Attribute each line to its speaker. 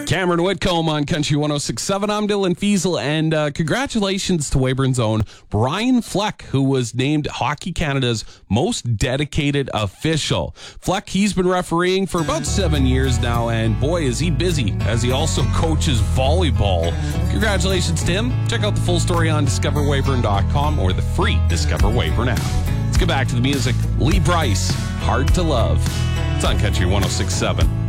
Speaker 1: Cameron Whitcomb on Country 106.7. I'm Dylan Fiesel, and congratulations to Weyburn's own Brian Fleck, who was named Hockey Canada's most dedicated official. Fleck, he's been refereeing for about 7 years now, and boy, is he busy as he also coaches volleyball. Congratulations to him. Check out the full story on discoverweyburn.com or the free Discover Weyburn app. Let's get back to the music. Lee Brice, Hard to Love. It's on Country 106.7.